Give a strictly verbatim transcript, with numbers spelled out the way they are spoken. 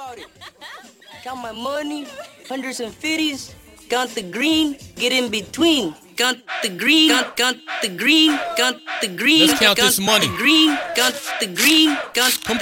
about it. Count my money, hundreds and fifties. Count the green, get in between. Count the green, count, count the green, count the green. Let's count count this money. The green, count the green, count Come